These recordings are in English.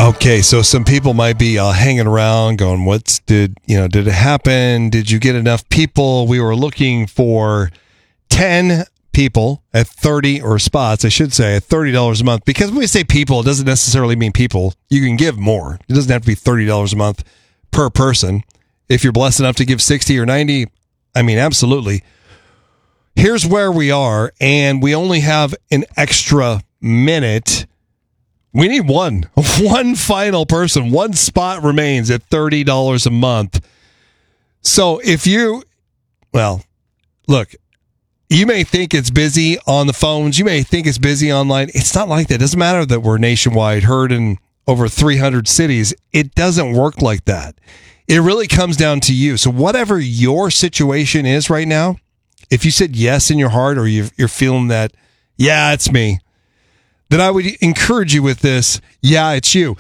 Okay, so some people might be hanging around going, did it happen? Did you get enough people? We were looking for 10 people at 30 or spots, I should say, at $30 a month. Because when we say people, it doesn't necessarily mean people. You can give more. It doesn't have to be $30 a month per person. If you're blessed enough to give 60 or 90, I mean, absolutely. Here's where we are, and we only have an extra minute. We need one final person. One spot remains at $30 a month. So look, you may think it's busy on the phones. You may think it's busy online. It's not like that. It doesn't matter that we're nationwide, heard in over 300 cities. It doesn't work like that. It really comes down to you. So whatever your situation is right now, if you said yes in your heart, or you're feeling that, yeah, it's me, then I would encourage you with this. Yeah, it's you.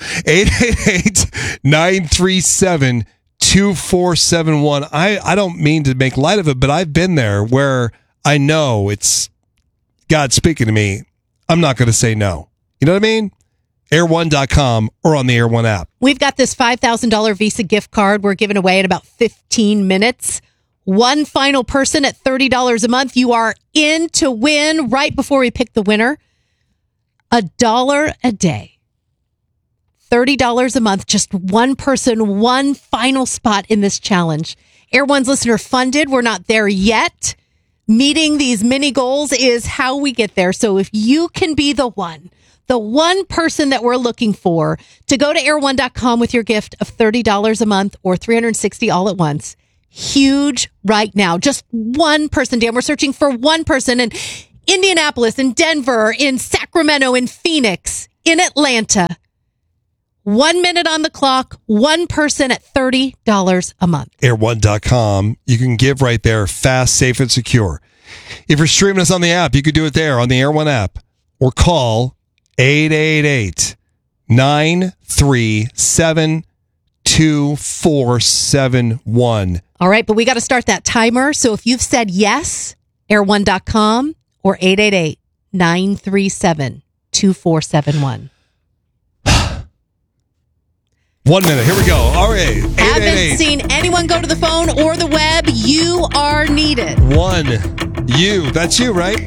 888-937-2471. I don't mean to make light of it, but I've been there where I know it's God speaking to me. I'm not going to say no. You know what I mean? Air1.com or on the Air One app. We've got this $5,000 Visa gift card we're giving away in about 15 minutes. One final person at $30 a month. You are in to win right before we pick the winner. $1 a day. $30 a month. Just one person, one final spot in this challenge. Air One's listener funded. We're not there yet. Meeting these mini goals is how we get there. So if you can be the one person that we're looking for to go to air1.com with your gift of $30 a month or $360 all at once. Huge right now. Just one person, Dan. We're searching for one person in Indianapolis, in Denver, in Sacramento, in Phoenix, in Atlanta. 1 minute on the clock, one person at $30 a month. Air1.com. You can give right there, fast, safe, and secure. If you're streaming us on the app, you could do it there on the Air One app, or call 888-937-2471. All right, but we got to start that timer. So if you've said yes, air1.com or 888-937-2471. 1 minute. Here we go. All right. Haven't seen anyone go to the phone or the web. You are needed. That's you, right?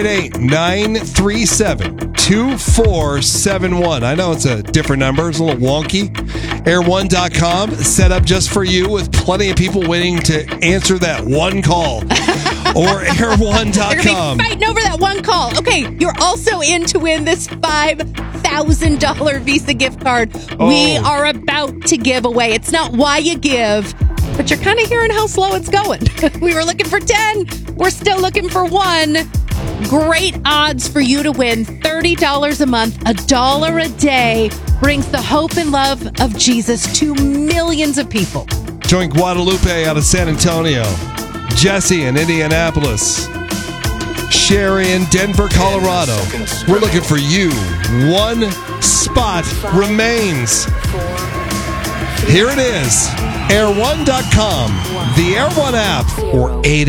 888-937-2471. I know it's a different number. It's a little wonky. Air1.com, set up just for you with plenty of people waiting to answer that one call. Or air1.com. They're going to be fighting over that one call. Okay, you're also in to win this $5,000 Visa gift card we are about to give away. It's not why you give, but you're kind of hearing how slow it's going. We were looking for 10. We're still looking for one. Great odds for you to win $30 a month, $1 a day. Brings the hope and love of Jesus to millions of people. Join Guadalupe out of San Antonio. Jesse in Indianapolis. Sherry in Denver, Colorado. We're looking for you. One spot remains. Here it is. Air1.com, the Air One app, or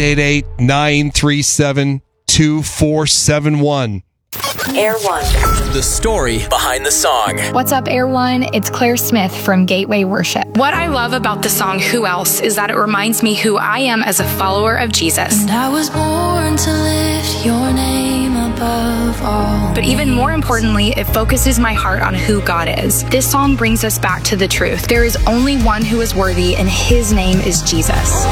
888-937-2471. Air One. The story behind the song. What's up, Air One? It's Claire Smith from Gateway Worship. What I love about the song Who Else is that it reminds me who I am as a follower of Jesus. And I was born to lift your name above all. But even more importantly, it focuses my heart on who God is. This song brings us back to the truth. There is only one who is worthy, and his name is Jesus.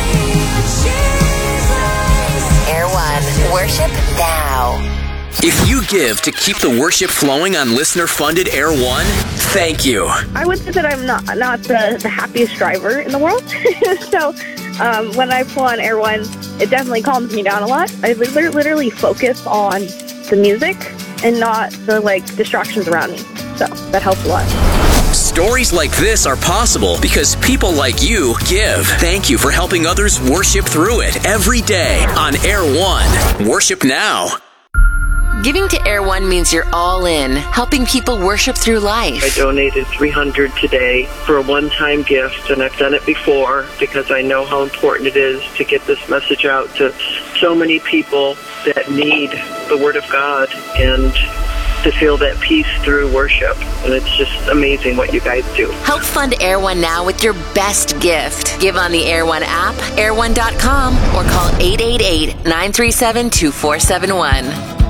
Air One. Worship now. If you give to keep the worship flowing on listener-funded Air One, thank you. I would say that I'm not the happiest driver in the world. So when I pull on Air One, it definitely calms me down a lot. I literally focus on the music and not the distractions around me. So that helps a lot. Stories like this are possible because people like you give. Thank you for helping others worship through it every day on Air One. Worship now. Giving to Air One means you're all in, helping people worship through life. I donated $300 today for a one-time gift, and I've done it before because I know how important it is to get this message out to so many people that need the Word of God. And to feel that peace through worship. And it's just amazing what you guys do. Help fund Air One now with your best gift. Give on the Air One app, air1.com, or call 888-937-2471.